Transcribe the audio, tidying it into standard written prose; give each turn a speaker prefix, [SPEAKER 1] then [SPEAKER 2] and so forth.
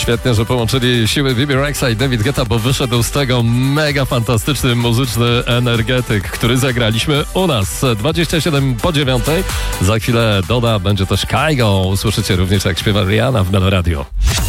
[SPEAKER 1] Świetnie, że połączyli siły Bibi Rexa i David Guetta, bo wyszedł z tego mega fantastyczny muzyczny energetyk, który zagraliśmy u nas. 27:09. Za chwilę Doda, będzie też Kaigo. Usłyszycie również, jak śpiewa Rihanna w Melo Radio.